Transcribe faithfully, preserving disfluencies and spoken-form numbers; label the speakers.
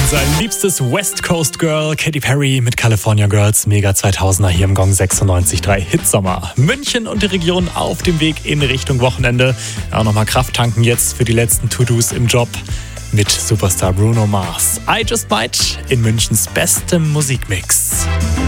Speaker 1: Unser liebstes West Coast Girl, Katy Perry mit California Girls, Mega zweitausender hier im Gong sechsundneunzig Komma drei Hitsommer. München und die Region auf dem Weg in Richtung Wochenende. Auch nochmal Kraft tanken jetzt für die letzten To-Dos im Job mit Superstar Bruno Mars. I Just Might in Münchens bestem Musikmix.